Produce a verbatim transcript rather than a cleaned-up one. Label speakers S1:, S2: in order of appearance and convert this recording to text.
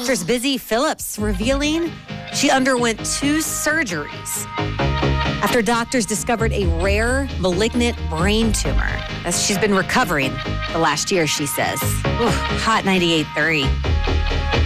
S1: Actress Busy Phillips revealing she underwent two surgeries after doctors discovered a rare malignant brain tumor. As she's been recovering the last year, she says. Ooh, hot ninety-eight point three.